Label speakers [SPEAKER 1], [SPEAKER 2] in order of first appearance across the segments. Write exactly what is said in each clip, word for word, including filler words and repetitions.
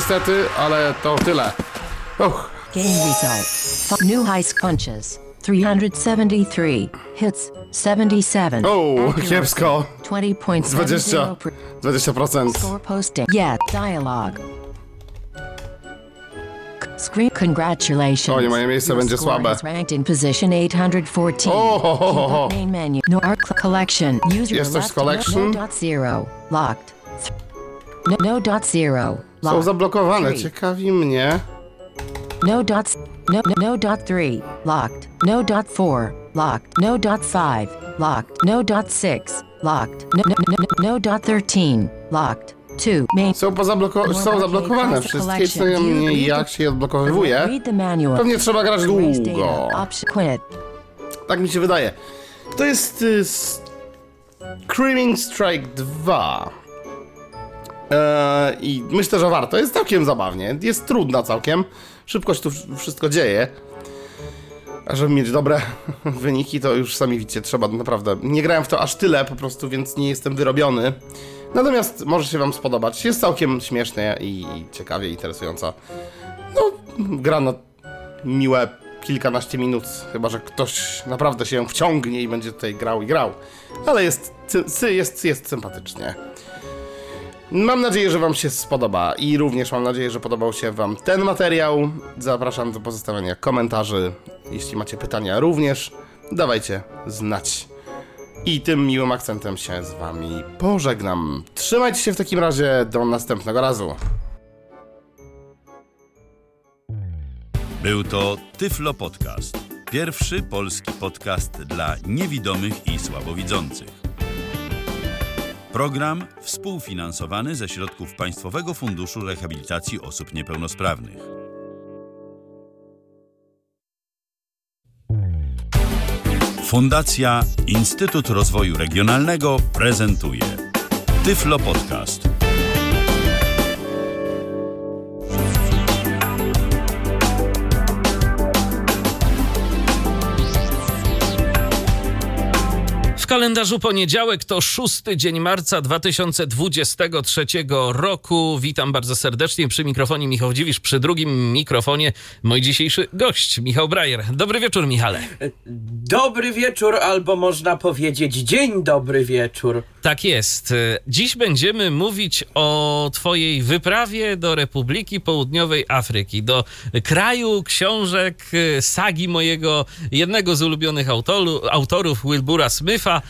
[SPEAKER 1] niestety, ale to tyle. Uch.
[SPEAKER 2] Game result. New highs punches. three hundred seventy-three. Hits. seventy-seven.
[SPEAKER 1] O, kiepsko.
[SPEAKER 2] dwadzieścia.
[SPEAKER 1] dwadzieścia procent.
[SPEAKER 2] Score posting. Yeah. Dialogue. Screen. Congratulations.
[SPEAKER 1] O, nie, moje miejsce będzie słabe.
[SPEAKER 2] Ranked in position eight hundred fourteen.
[SPEAKER 1] O, ho, ho, ho, ho.
[SPEAKER 2] Main menu. No art collection. User
[SPEAKER 1] Jest coś z collection?
[SPEAKER 2] No dot zero. Locked. No, no dot zero.
[SPEAKER 1] Są
[SPEAKER 2] Locked.
[SPEAKER 1] zablokowane,
[SPEAKER 2] Three.
[SPEAKER 1] ciekawi mnie.
[SPEAKER 2] No dot. No, no, no dot three. Locked. No dot four. Locked. No dot five. Locked. No dot six. Locked. No, no, no, no, no dot thirteen. Locked. Two. Main.
[SPEAKER 1] Są, pozabloko- są zablokowane wszystkie, co ja mnie jak się je odblokowuje.
[SPEAKER 2] Read the manual.
[SPEAKER 1] Pewnie trzeba grać
[SPEAKER 2] Erase
[SPEAKER 1] długo.
[SPEAKER 2] data. Option. Quit.
[SPEAKER 1] Tak mi się wydaje. To jest y, Screaming Strike dwa. Eee, I myślę, że warto. Jest całkiem zabawnie. Jest trudna całkiem. Szybko się tu wszystko dzieje. A żeby mieć dobre wyniki, to już sami widzicie, trzeba naprawdę... Nie grałem w to aż tyle po prostu, więc nie jestem wyrobiony. Natomiast może się wam spodobać. Jest całkiem śmiesznie i ciekawie interesująca. No, gra na miłe kilkanaście minut, chyba że ktoś naprawdę się wciągnie i będzie tutaj grał i grał. Ale jest, jest, jest sympatycznie. Mam nadzieję, że wam się spodoba i również mam nadzieję, że podobał się wam ten materiał. Zapraszam do pozostawienia komentarzy. Jeśli macie pytania również, dawajcie znać. I tym miłym akcentem się z wami pożegnam. Trzymajcie się w takim razie, do następnego razu.
[SPEAKER 3] Był to Tyflo Podcast. Pierwszy polski podcast dla niewidomych i słabowidzących. Program współfinansowany ze środków Państwowego Funduszu Rehabilitacji Osób Niepełnosprawnych. Fundacja Instytut Rozwoju Regionalnego prezentuje Tyflo Podcast.
[SPEAKER 4] W kalendarzu poniedziałek to szósty dzień marca dwa tysiące dwudziestego trzeciego roku. Witam bardzo serdecznie przy mikrofonie Michał Dziwisz, przy drugim mikrofonie mój dzisiejszy gość Michał Brajer. Dobry wieczór, Michale.
[SPEAKER 5] Dobry wieczór, albo można powiedzieć dzień dobry wieczór.
[SPEAKER 4] Tak jest. Dziś będziemy mówić o twojej wyprawie do Republiki Południowej Afryki, do kraju książek, sagi mojego jednego z ulubionych autoru, autorów, Wilbura Smitha.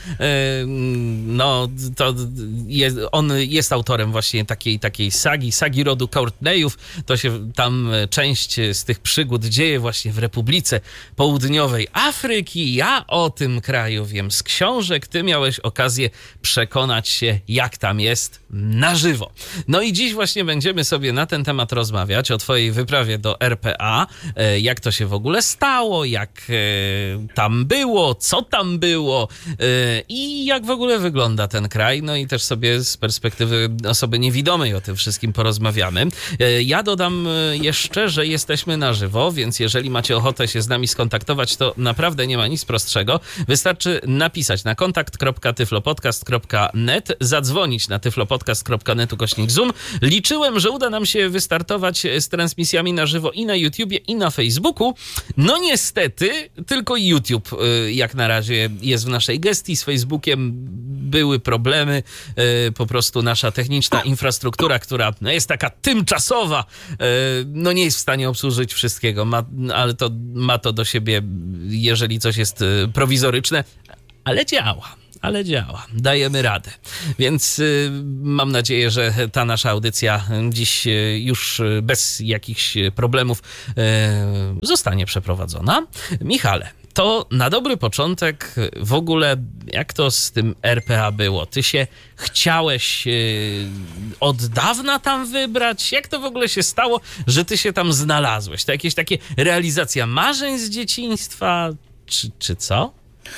[SPEAKER 4] No, to jest, on jest autorem właśnie takiej, takiej sagi, sagi rodu Courtneyów. To się tam część z tych przygód dzieje właśnie w Republice Południowej Afryki. Ja o tym kraju wiem z książek. Ty miałeś okazję przekonać się, jak tam jest na żywo. No i dziś właśnie będziemy sobie na ten temat rozmawiać, o twojej wyprawie do R P A, jak to się w ogóle stało, jak tam było, co tam było i jak w ogóle wygląda ten kraj. No i też sobie z perspektywy osoby niewidomej o tym wszystkim porozmawiamy. Ja dodam jeszcze, że jesteśmy na żywo, więc jeżeli macie ochotę się z nami skontaktować, to naprawdę nie ma nic prostszego. Wystarczy napisać na kontakt kropka tyflopodcast kropka net, zadzwonić na tyflopodcast kropka net ukośnik zoom. Liczyłem, że uda nam się wystartować z transmisjami na żywo i na YouTubie, i na Facebooku. No niestety, tylko YouTube jak na razie jest w naszej gestii. Z Facebookiem były problemy. Po prostu nasza techniczna infrastruktura, która no, jest taka tymczasowa, no nie jest w stanie obsłużyć wszystkiego, ma, ale to ma to do siebie, jeżeli coś jest prowizoryczne, ale działa. Ale działa, dajemy radę. Więc y, mam nadzieję, że ta nasza audycja dziś y, już bez jakichś problemów y, zostanie przeprowadzona. Michale, to na dobry początek w ogóle jak to z tym R P A było? Ty się chciałeś y, od dawna tam wybrać? Jak to w ogóle się stało, że ty się tam znalazłeś? To jakieś takie realizacja marzeń z dzieciństwa? Czy, czy co?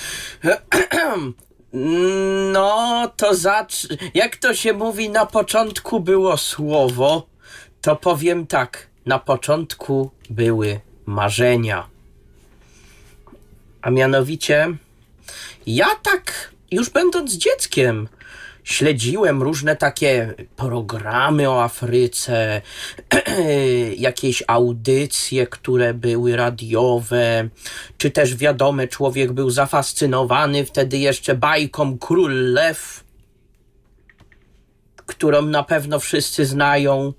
[SPEAKER 5] No, to zacz... Jak to się mówi, na początku było słowo, to powiem tak. Na początku były marzenia. A mianowicie, ja tak, już będąc dzieckiem, śledziłem różne takie programy o Afryce, jakieś audycje, które były radiowe, czy też wiadome, człowiek był zafascynowany wtedy jeszcze bajką Król Lew, którą na pewno wszyscy znają.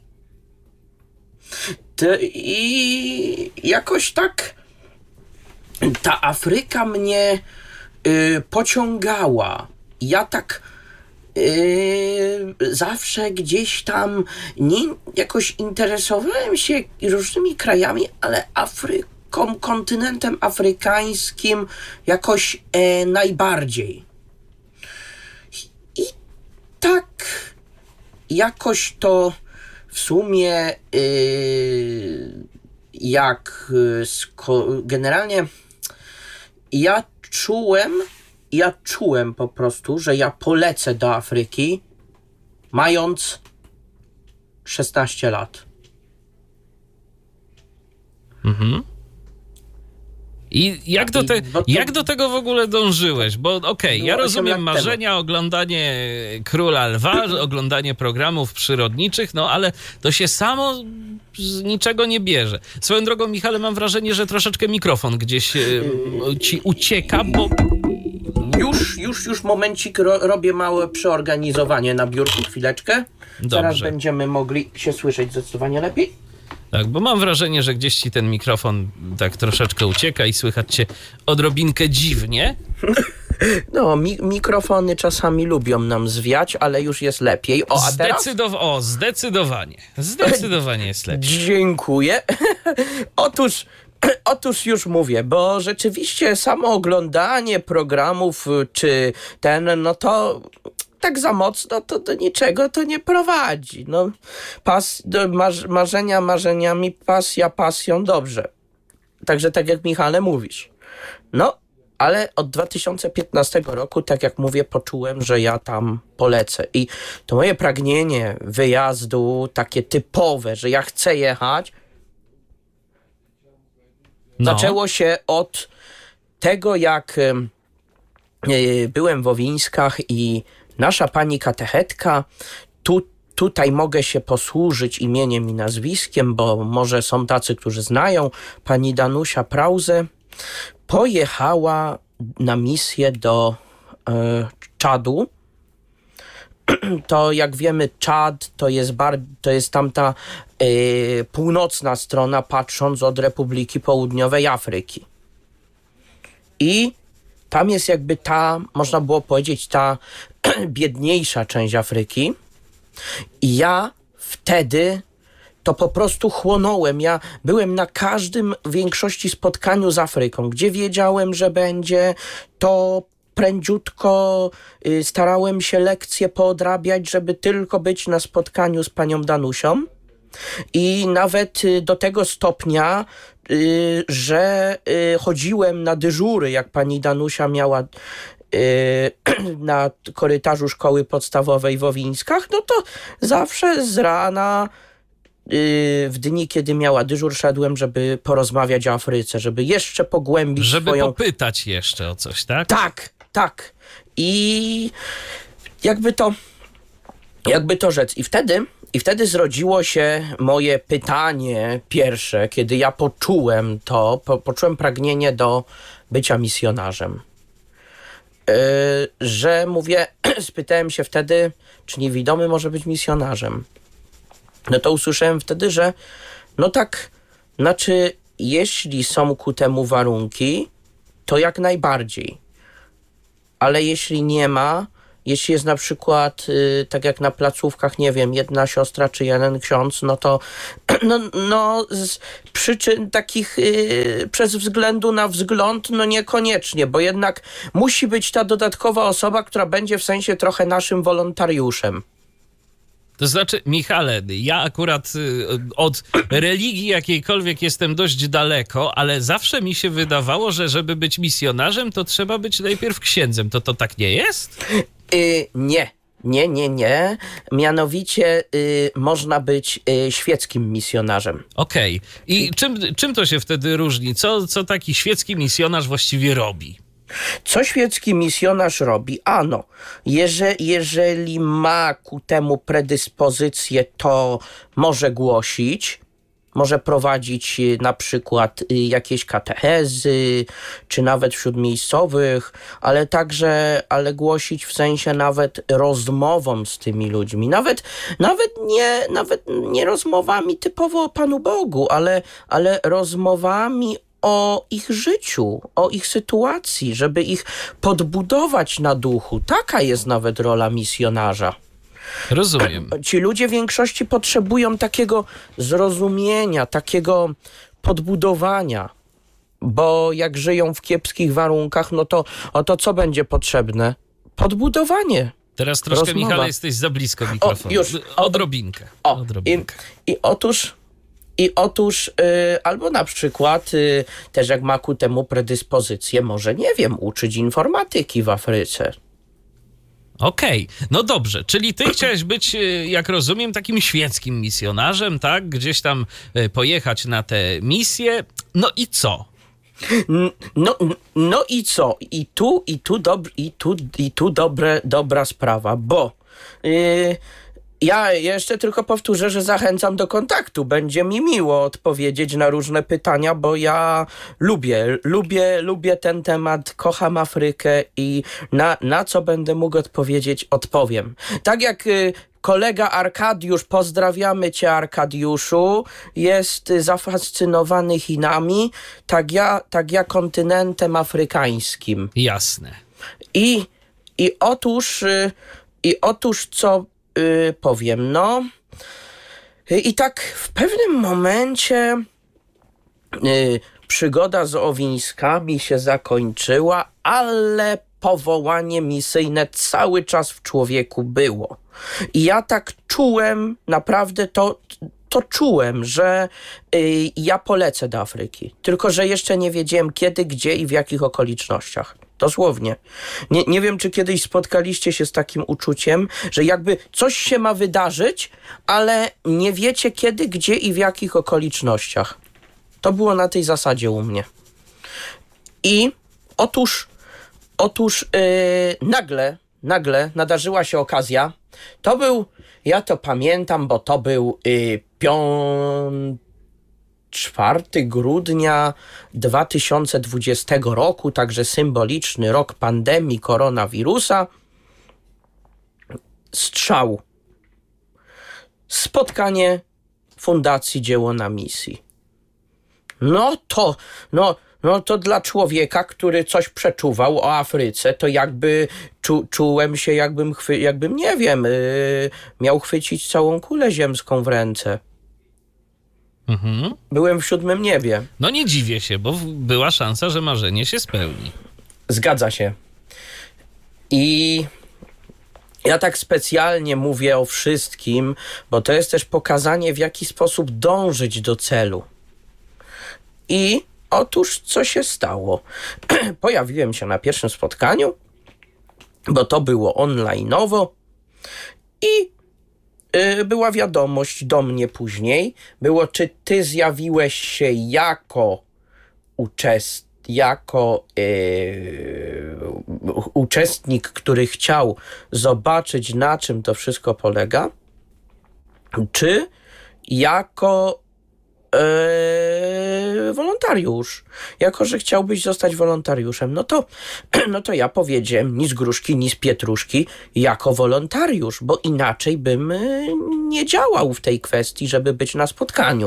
[SPEAKER 5] I jakoś tak ta Afryka mnie y, pociągała. Ja tak y, zawsze gdzieś tam nie jakoś interesowałem się różnymi krajami, ale Afryką, kontynentem afrykańskim jakoś e, najbardziej. I tak jakoś to w sumie yy, jak yy, sko- generalnie ja czułem, ja czułem po prostu, że ja polecę do Afryki mając szesnaście lat.
[SPEAKER 4] Mhm. I jak do, te,
[SPEAKER 5] I- bo to-
[SPEAKER 4] jak do tego w ogóle dążyłeś? Bo okej, okay,
[SPEAKER 5] Było
[SPEAKER 4] ja
[SPEAKER 5] osiem
[SPEAKER 4] rozumiem
[SPEAKER 5] lat
[SPEAKER 4] marzenia, oglądanie Króla Lwa, oglądanie programów przyrodniczych, no ale to się samo z niczego nie bierze. Swoją drogą, Michale, mam wrażenie, że troszeczkę mikrofon gdzieś e, ci ucieka, bo...
[SPEAKER 5] Już, już, już momencik ro- robię małe przeorganizowanie na biurku, chwileczkę. Zaraz
[SPEAKER 4] Dobrze.
[SPEAKER 5] będziemy mogli się słyszeć zdecydowanie lepiej.
[SPEAKER 4] Tak, bo mam wrażenie, że gdzieś ci ten mikrofon tak troszeczkę ucieka i słychać cię odrobinkę dziwnie.
[SPEAKER 5] No, mi- mikrofony czasami lubią nam zwiać, ale już jest lepiej. O, a teraz?
[SPEAKER 4] Zdecydow- o, zdecydowanie. Zdecydowanie jest lepiej.
[SPEAKER 5] Dziękuję. Otóż, otóż już mówię, bo rzeczywiście samo oglądanie programów czy ten, no to tak za mocno to do niczego to nie prowadzi. No, pas, do marz, marzenia marzeniami, pasja pasją, dobrze. Także tak jak Michale mówisz. No, ale od dwa tysiące piętnastego roku, tak jak mówię, poczułem, że ja tam polecę. I to moje pragnienie wyjazdu, takie typowe, że ja chcę jechać,
[SPEAKER 4] No.
[SPEAKER 5] zaczęło się od tego, jak em, e, byłem w Owińskach i nasza pani katechetka, tu, tutaj mogę się posłużyć imieniem i nazwiskiem, bo może są tacy, którzy znają, pani Danusia Prause, pojechała na misję do e, Czadu. To jak wiemy, Czad to jest, bar, to jest tamta e, północna strona, patrząc od Republiki Południowej Afryki. I tam jest jakby ta, można było powiedzieć, ta biedniejsza część Afryki. I ja wtedy to po prostu chłonąłem. Ja byłem na każdym w większości spotkaniu z Afryką, gdzie wiedziałem, że będzie, to prędziutko y, starałem się lekcje poodrabiać, żeby tylko być na spotkaniu z panią Danusią. I nawet y, do tego stopnia, y, że y, chodziłem na dyżury, jak pani Danusia miała y, na korytarzu szkoły podstawowej w Owińskach, no to zawsze z rana w dni, kiedy miała dyżur, szedłem, żeby porozmawiać o Afryce, żeby jeszcze pogłębić
[SPEAKER 4] Żeby
[SPEAKER 5] swoją...
[SPEAKER 4] popytać jeszcze o coś, tak?
[SPEAKER 5] Tak, tak. I jakby to jakby to rzec. I wtedy, i wtedy zrodziło się moje pytanie pierwsze, kiedy ja poczułem to, po, poczułem pragnienie do bycia misjonarzem. Yy, że mówię, spytałem się wtedy, czy niewidomy może być misjonarzem. No to usłyszałem wtedy, że no tak, znaczy jeśli są ku temu warunki, to jak najbardziej. Ale jeśli nie ma, jeśli jest na przykład, y, tak jak na placówkach, nie wiem, jedna siostra czy jeden ksiądz, no to no, no z przyczyn takich y, przez względu na wzgląd, no niekoniecznie, bo jednak musi być ta dodatkowa osoba, która będzie w sensie trochę naszym wolontariuszem.
[SPEAKER 4] To znaczy, Michale, ja akurat y, od religii jakiejkolwiek jestem dość daleko, ale zawsze mi się wydawało, że żeby być misjonarzem, to trzeba być najpierw księdzem. To to tak nie jest?
[SPEAKER 5] Y, nie, nie, nie, nie. Mianowicie y, można być y, świeckim misjonarzem.
[SPEAKER 4] Okej. I czym, czym to się wtedy różni? Co, co taki świecki misjonarz właściwie robi?
[SPEAKER 5] Co świecki misjonarz robi? Ano, jeże, jeżeli ma ku temu predyspozycję, to może głosić, może prowadzić y, na przykład y, jakieś katechezy, czy nawet wśród miejscowych, ale także, ale głosić w sensie nawet rozmową z tymi ludźmi. Nawet, nawet, nie, nawet nie rozmowami typowo o Panu Bogu, ale, ale rozmowami o ich życiu, o ich sytuacji, żeby ich podbudować na duchu. Taka jest nawet rola misjonarza.
[SPEAKER 4] Rozumiem.
[SPEAKER 5] Ci ludzie w większości potrzebują takiego zrozumienia, takiego podbudowania, bo jak żyją w kiepskich warunkach, no to o to co będzie potrzebne? Podbudowanie.
[SPEAKER 4] Teraz troszkę,
[SPEAKER 5] Rozmowa.
[SPEAKER 4] Michale, jesteś za blisko mikrofonu.
[SPEAKER 5] już.
[SPEAKER 4] Odrobinkę.
[SPEAKER 5] O, i,
[SPEAKER 4] Odrobinkę.
[SPEAKER 5] i otóż, i otóż y, albo na przykład y, też jak ma ku temu predyspozycję, może, nie wiem, uczyć informatyki w Afryce.
[SPEAKER 4] Okej, no dobrze, czyli ty chciałeś być, y, jak rozumiem, takim świeckim misjonarzem, tak? Gdzieś tam y, pojechać na tę misję. No i co?
[SPEAKER 5] N- No, n- no i co? I tu, i tu, dob- i tu, i tu dobre, dobra sprawa, bo yy, ja jeszcze tylko powtórzę, że zachęcam do kontaktu. Będzie mi miło odpowiedzieć na różne pytania, bo ja lubię, lubię, lubię ten temat, kocham Afrykę i na, na co będę mógł odpowiedzieć, odpowiem. Tak jak yy, kolega Arkadiusz, pozdrawiamy cię, Arkadiuszu, jest y, zafascynowany Chinami, tak ja, tak ja kontynentem afrykańskim.
[SPEAKER 4] Jasne.
[SPEAKER 5] I, i otóż, y, i otóż co y, powiem, no. Y, I tak w pewnym momencie y, przygoda z Owińskami się zakończyła, ale powołanie misyjne cały czas w człowieku było. I ja tak czułem, naprawdę to, to czułem, że y, ja polecę do Afryki. Tylko że jeszcze nie wiedziałem kiedy, gdzie i w jakich okolicznościach. Dosłownie. Nie, nie wiem, czy kiedyś spotkaliście się z takim uczuciem, że jakby coś się ma wydarzyć, ale nie wiecie kiedy, gdzie i w jakich okolicznościach. To było na tej zasadzie u mnie. I otóż, otóż yy, nagle, nagle nadarzyła się okazja. To był, ja to pamiętam, bo to był yy, piąty, czwartego grudnia dwa tysiące dwudziestego roku, także symboliczny rok pandemii koronawirusa. Strzał. Spotkanie Fundacji Dzieło na Misji. No to, no, no to dla człowieka, który coś przeczuwał o Afryce, to jakby czu, czułem się, jakbym, chwy, jakbym nie wiem, yy, miał chwycić całą kulę ziemską w ręce.
[SPEAKER 4] Mhm.
[SPEAKER 5] Byłem w siódmym niebie.
[SPEAKER 4] No nie dziwię się, bo w- była szansa, że marzenie się spełni.
[SPEAKER 5] Zgadza się. I ja tak specjalnie mówię o wszystkim, bo to jest też pokazanie, w jaki sposób dążyć do celu. I otóż co się stało? Pojawiłem się na pierwszym spotkaniu, bo to było online'owo i y, była wiadomość do mnie później. Było, czy ty zjawiłeś się jako uczestnik, jako yy, uczestnik, który chciał zobaczyć, na czym to wszystko polega, czy jako yy, wolontariusz. Jako, że chciałbyś zostać wolontariuszem, no to, no to ja powiedziałem ni z gruszki, ni z pietruszki, jako wolontariusz, bo inaczej bym yy, nie działał w tej kwestii, żeby być na spotkaniu.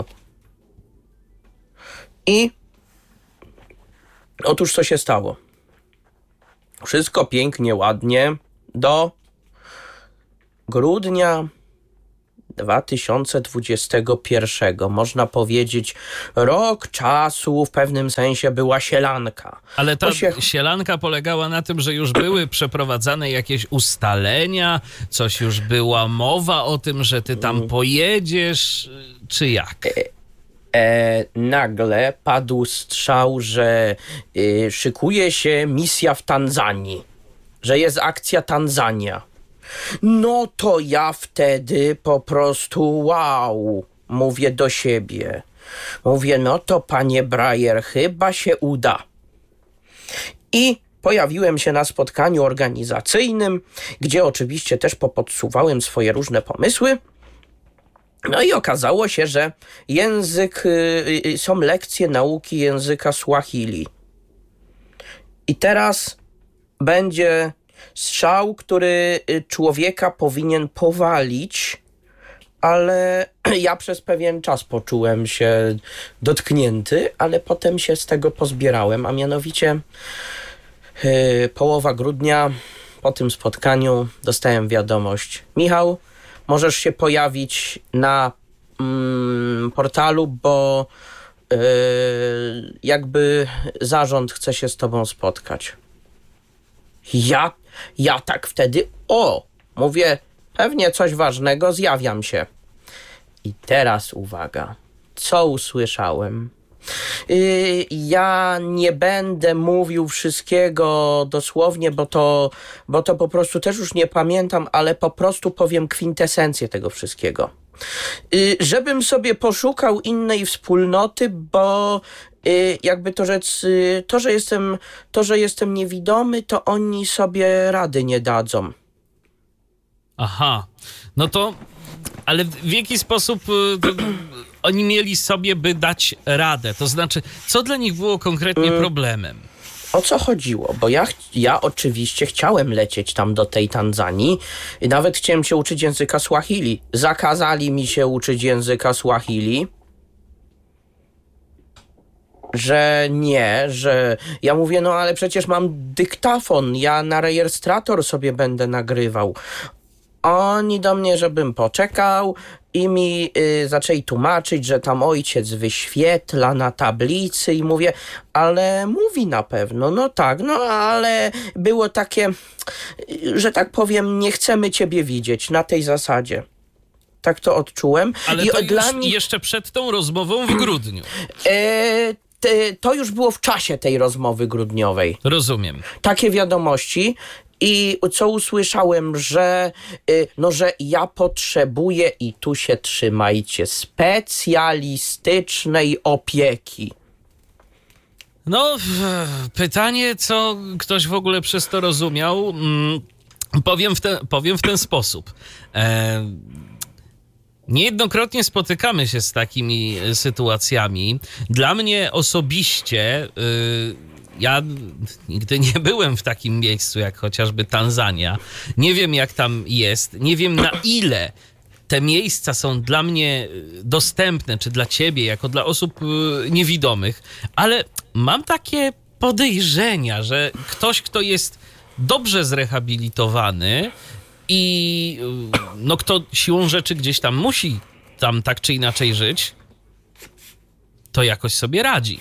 [SPEAKER 5] I otóż co się stało? Wszystko pięknie, ładnie do grudnia dwa tysiące dwudziestego pierwszego. Można powiedzieć, rok czasu w pewnym sensie była sielanka.
[SPEAKER 4] Ale ta
[SPEAKER 5] To się-
[SPEAKER 4] sielanka polegała na tym, że już były przeprowadzane jakieś ustalenia, coś już była mowa o tym, że ty tam pojedziesz, czy jak?
[SPEAKER 5] E, nagle padł strzał, że y, szykuje się misja w Tanzanii, że jest akcja Tanzania. No to ja wtedy po prostu wow, mówię do siebie. Mówię, no to panie Brajer, chyba się uda. I pojawiłem się na spotkaniu organizacyjnym, gdzie oczywiście też popodsuwałem swoje różne pomysły. No i okazało się, że język, y, są lekcje nauki języka Swahili. I teraz będzie strzał, który człowieka powinien powalić, ale ja przez pewien czas poczułem się dotknięty, ale potem się z tego pozbierałem, a mianowicie yy, połowa grudnia po tym spotkaniu dostałem wiadomość: Michał, możesz się pojawić na mm, portalu, bo yy, jakby zarząd chce się z tobą spotkać. Ja, ja tak wtedy, o, mówię, pewnie coś ważnego, zjawiam się. I teraz uwaga, co usłyszałem? Yy, ja nie będę mówił wszystkiego dosłownie, bo to, bo to po prostu też już nie pamiętam, ale po prostu powiem kwintesencję tego wszystkiego. Yy, żebym sobie poszukał innej wspólnoty, bo yy, jakby to rzec, yy, to, że jestem, to, że jestem niewidomy, to oni sobie rady nie dadzą.
[SPEAKER 4] Aha, no to, ale w jaki sposób y, to, oni mieli sobie by dać radę? To znaczy, co dla nich było konkretnie problemem?
[SPEAKER 5] O co chodziło? Bo ja, ch- ja oczywiście chciałem lecieć tam do tej Tanzanii i nawet chciałem się uczyć języka Swahili. Zakazali mi się uczyć języka Swahili, że nie, że ja mówię, no ale przecież mam dyktafon, ja na rejestrator sobie będę nagrywał. Oni do mnie, żebym poczekał i mi y, zaczęli tłumaczyć, że tam ojciec wyświetla na tablicy i mówię, ale mówi na pewno, no tak, no ale było takie, y, że tak powiem, nie chcemy ciebie widzieć na tej zasadzie. Tak to odczułem.
[SPEAKER 4] Ale
[SPEAKER 5] I
[SPEAKER 4] to
[SPEAKER 5] dla
[SPEAKER 4] już
[SPEAKER 5] mnie,
[SPEAKER 4] jeszcze przed tą rozmową w grudniu.
[SPEAKER 5] e, te, to już było w czasie tej rozmowy grudniowej.
[SPEAKER 4] Rozumiem.
[SPEAKER 5] Takie wiadomości. I co usłyszałem, że y, no, że ja potrzebuję, i tu się trzymajcie, specjalistycznej opieki.
[SPEAKER 4] No, pytanie, co ktoś w ogóle przez to rozumiał, mm, powiem, w te, powiem w ten sposób. E, Niejednokrotnie spotykamy się z takimi sytuacjami. Dla mnie osobiście... Y, Ja nigdy nie byłem w takim miejscu jak chociażby Tanzania. Nie wiem, jak tam jest. Nie wiem, na ile te miejsca są dla mnie dostępne, czy dla ciebie, jako dla osób niewidomych, ale mam takie podejrzenia, że ktoś, kto jest dobrze zrehabilitowany i no, kto siłą rzeczy gdzieś tam musi tam tak czy inaczej żyć, to jakoś sobie radzi.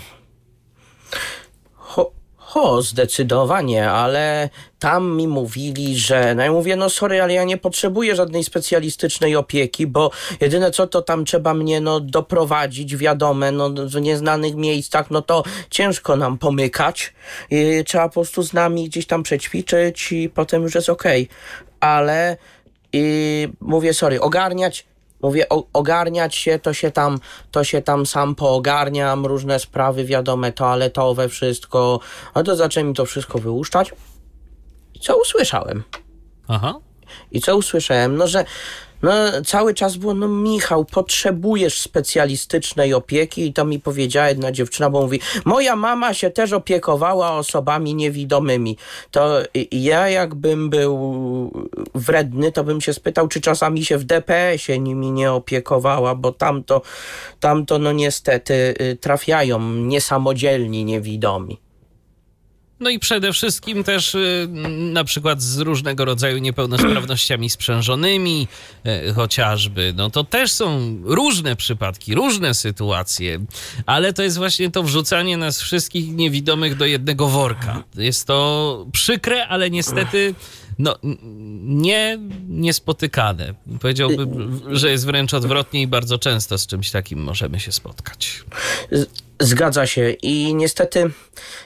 [SPEAKER 5] Ho, ho, zdecydowanie, ale tam mi mówili, że... No ja mówię, no sorry, ale ja nie potrzebuję żadnej specjalistycznej opieki, bo jedyne co, to tam trzeba mnie no doprowadzić, wiadome, no w nieznanych miejscach, no to ciężko nam pomykać. I trzeba po prostu z nami gdzieś tam przećwiczyć i potem już jest okej. Ale i mówię, sorry, ogarniać... Mówię, o, ogarniać się, to się tam, to się tam sam poogarniam, różne sprawy, wiadome, toaletowe, wszystko. A to zaczęli mi to wszystko wyłuszczać. I co usłyszałem?
[SPEAKER 4] Aha.
[SPEAKER 5] I co usłyszałem? No, że no, cały czas było, no Michał, potrzebujesz specjalistycznej opieki, i to mi powiedziała jedna dziewczyna, bo mówi, moja mama się też opiekowała osobami niewidomymi. To ja jakbym był wredny, to bym się spytał, czy czasami się w D P S-ie nimi nie opiekowała, bo tamto, tamto no niestety trafiają niesamodzielni niewidomi.
[SPEAKER 4] No i przede wszystkim też y, na przykład z różnego rodzaju niepełnosprawnościami sprzężonymi y, chociażby. No to też są różne przypadki, różne sytuacje, ale to jest właśnie to wrzucanie nas wszystkich niewidomych do jednego worka. Jest to przykre, ale niestety no, nie, niespotykane. Powiedziałbym, że jest wręcz odwrotnie i bardzo często z czymś takim możemy się spotkać.
[SPEAKER 5] Zgadza się i niestety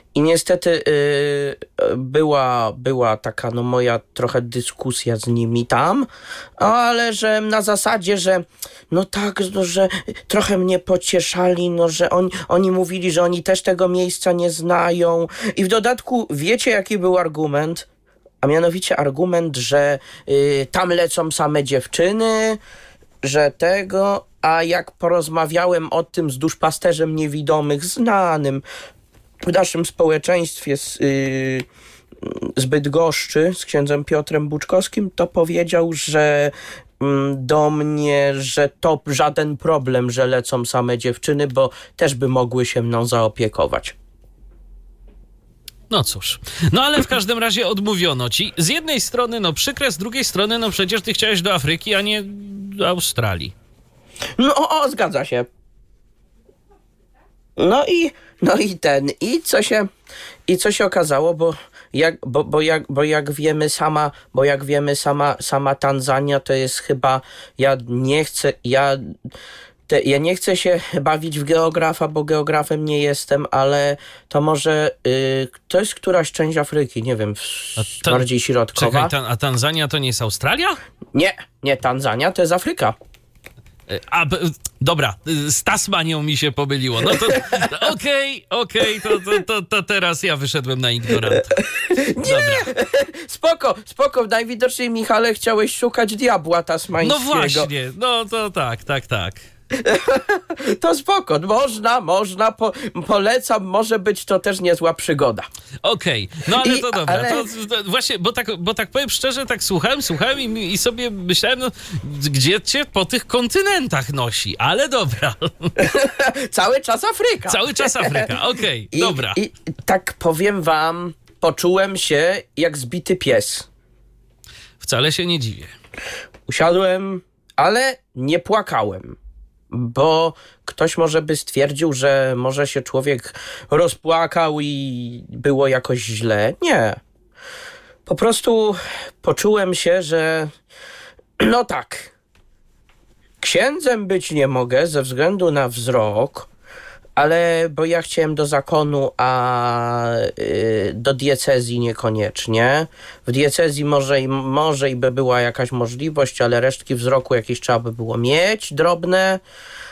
[SPEAKER 5] I niestety yy, była, była taka no moja trochę dyskusja z nimi tam, ale że na zasadzie, że no tak, no, że trochę mnie pocieszali, no że on, oni mówili, że oni też tego miejsca nie znają. I w dodatku wiecie jaki był argument? A mianowicie argument, że yy, tam lecą same dziewczyny, że tego, a jak porozmawiałem o tym z duszpasterzem niewidomych, znanym w naszym społeczeństwie z, yy, z Bydgoszczy, z księdzem Piotrem Buczkowskim, to powiedział, że yy, do mnie, że to żaden problem, że lecą same dziewczyny, bo też by mogły się mną zaopiekować.
[SPEAKER 4] No cóż, no ale w każdym razie odmówiono ci. Z jednej strony no przykre, z drugiej strony no przecież ty chciałeś do Afryki, a nie do Australii.
[SPEAKER 5] No o, o zgadza się. No i, no i ten, i co się, i co się okazało, bo jak, bo, bo jak, bo jak wiemy sama, bo jak wiemy sama, sama Tanzania to jest chyba, ja nie chcę, ja, te, ja nie chcę się bawić w geografa, bo geografem nie jestem, ale to może, y, to jest któraś część Afryki, nie wiem,
[SPEAKER 4] ta,
[SPEAKER 5] bardziej środkowa.
[SPEAKER 4] Czekaj, ta, a Tanzania to nie jest Australia?
[SPEAKER 5] Nie, nie, Tanzania to jest Afryka.
[SPEAKER 4] A, b- dobra, z Tasmanią mi się pomyliło. No to okej, okay, okej, okay, to, to, to, to teraz ja wyszedłem na ignoranta.
[SPEAKER 5] Nie! Spoko, spoko, najwidoczniej Michale chciałeś szukać diabła tasmańskiego.
[SPEAKER 4] No właśnie, no to tak, tak, tak.
[SPEAKER 5] To spoko, można, można, po, polecam, może być to też niezła przygoda.
[SPEAKER 4] Okej, okay. No ale
[SPEAKER 5] I,
[SPEAKER 4] to dobra,
[SPEAKER 5] ale...
[SPEAKER 4] to, to właśnie, bo tak, bo tak powiem szczerze, tak słuchałem, słuchałem i, i sobie myślałem, no, gdzie cię po tych kontynentach nosi, ale dobra.
[SPEAKER 5] Cały czas Afryka.
[SPEAKER 4] Cały czas Afryka, okej, okay, dobra.
[SPEAKER 5] I tak powiem wam, poczułem się jak zbity pies.
[SPEAKER 4] Wcale się nie dziwię.
[SPEAKER 5] Usiadłem, ale nie płakałem. Bo ktoś może by stwierdził, że może się człowiek rozpłakał i było jakoś źle. Nie. Po prostu poczułem się, że no tak, księdzem być nie mogę ze względu na wzrok, ale bo ja chciałem do zakonu, a y, do diecezji niekoniecznie. W diecezji może i, może i by była jakaś możliwość, ale resztki wzroku jakieś trzeba by było mieć, drobne.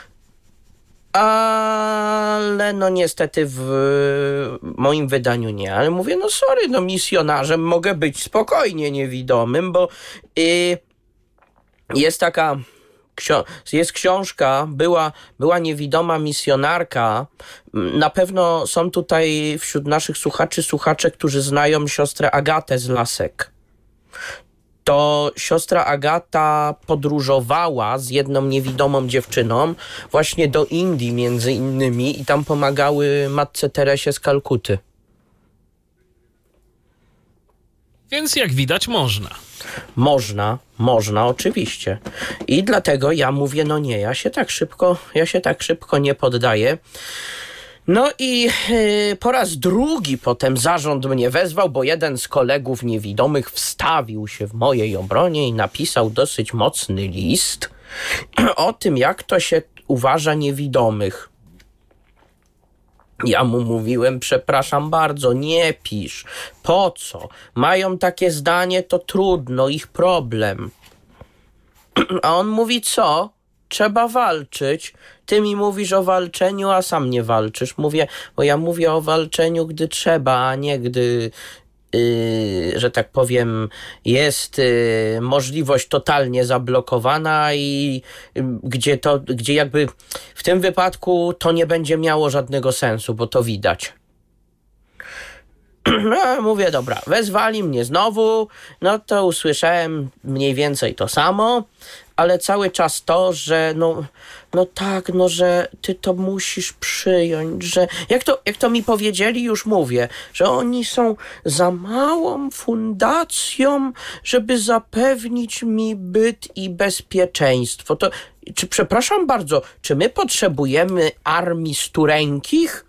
[SPEAKER 5] Ale no niestety w moim wydaniu nie. Ale mówię, no sorry, no misjonarzem mogę być spokojnie niewidomym, bo y, jest taka... Jest książka, była, była niewidoma misjonarka. Na pewno są tutaj wśród naszych słuchaczy słuchacze, którzy znają siostrę Agatę z Lasek. To siostra Agata podróżowała z jedną niewidomą dziewczyną właśnie do Indii między innymi i tam pomagały matce Teresie z Kalkuty.
[SPEAKER 4] Więc jak widać można.
[SPEAKER 5] Można, można, oczywiście. I dlatego ja mówię, no nie, ja się tak szybko, ja się tak szybko nie poddaję. No i yy, po raz drugi potem zarząd mnie wezwał, bo jeden z kolegów niewidomych wstawił się w mojej obronie i napisał dosyć mocny list o tym, jak to się uważa niewidomych. Ja mu mówiłem, przepraszam bardzo, nie pisz. Po co? Mają takie zdanie, to trudno, ich problem. A on mówi, co? Trzeba walczyć. Ty mi mówisz o walczeniu, a sam nie walczysz. Mówię, bo ja mówię o walczeniu, gdy trzeba, a nie gdy, yy, że tak powiem, jest yy, możliwość totalnie zablokowana i yy, gdzie to, gdzie jakby w tym wypadku to nie będzie miało żadnego sensu, bo to widać. No, mówię, dobra, wezwali mnie znowu, no to usłyszałem mniej więcej to samo, ale cały czas to, że no, no tak, no, że ty to musisz przyjąć, że jak to, jak to mi powiedzieli, już mówię, że oni są za małą fundacją, żeby zapewnić mi byt i bezpieczeństwo. To, czy, przepraszam bardzo, czy my potrzebujemy armii stureńkich?